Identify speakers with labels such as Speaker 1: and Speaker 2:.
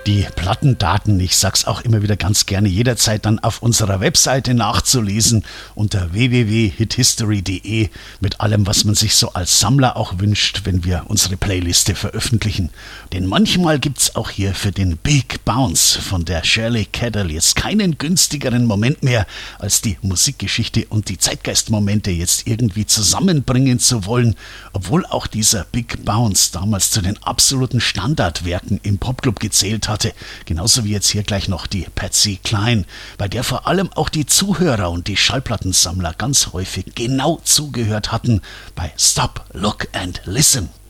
Speaker 1: Die Plattendaten, ich sag's auch immer wieder ganz gerne, jederzeit dann auf unserer Webseite nachzulesen unter www.hithistory.de mit allem, was man sich so als Sammler auch wünscht, wenn wir unsere Playliste veröffentlichen. Denn manchmal gibt's auch hier für den Big Bounce von der Shirley Caddell jetzt keinen günstigeren Moment mehr, als die Musikgeschichte und die Zeitgeistmomente jetzt irgendwie zusammenbringen zu wollen, obwohl auch dieser Big Bounce damals zu den absoluten Standardwerken im Popclub gezählt hatte, genauso wie jetzt hier gleich noch die Patsy Cline, bei der vor allem auch die Zuhörer und die Schallplattensammler ganz häufig genau zugehört hatten bei Stop, Look and Listen.